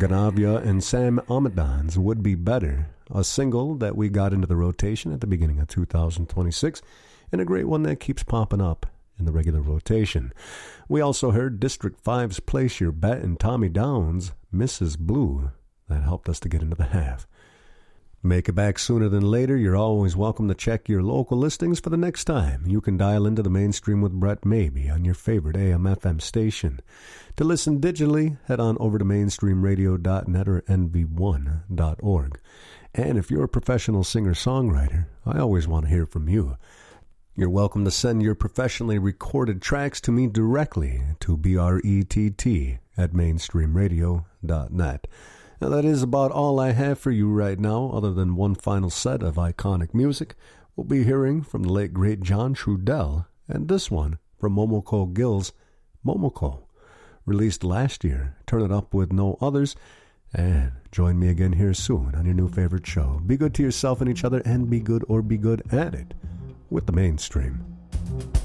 Ganavia and Sam Amadon's Would Be Better, a single that we got into the rotation at the beginning of 2026, and a great one that keeps popping up in the regular rotation. We also heard District 5's Place Your Bet and Tommy Downs' Mrs. Blue. That helped us to get into the half. Make it back sooner than later. You're always welcome to check your local listings for the next time. You can dial into the Mainstream with Brett Maybe on your favorite AM/FM station. To listen digitally, head on over to mainstreamradio.net or nv1.org. And if you're a professional singer-songwriter, I always want to hear from you. You're welcome to send your professionally recorded tracks to me directly to brett@mainstreamradio.net. Now, that is about all I have for you right now, other than one final set of iconic music. We'll be hearing from the late, great John Trudell, and this one from Momoko Gill's Momoko, released last year. Turn it up with no others, and join me again here soon on your new favorite show. Be good to yourself and each other, and be good or be good at it with the Mainstream.